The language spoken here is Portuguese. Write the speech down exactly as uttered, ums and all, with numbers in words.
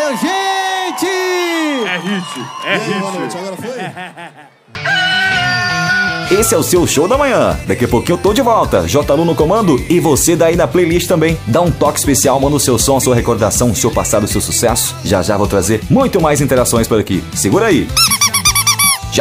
Valeu, gente! É hit, é E aí, hit. boa noite, agora foi? Esse é o seu show da manhã. Daqui a pouquinho eu tô de volta. J Lu no comando e você daí na playlist também. Dá um toque especial, manda o seu som, a sua recordação, o seu passado, o seu sucesso. Já já vou trazer muito mais interações por aqui. Segura aí.